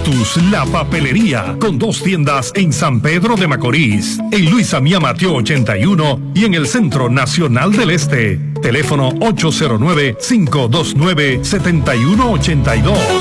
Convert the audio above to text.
Lotus, la papelería, con 2 tiendas en San Pedro de Macorís, en Luis Amía Mateo 81 y en el Centro Nacional del Este. Teléfono 809-529-7182.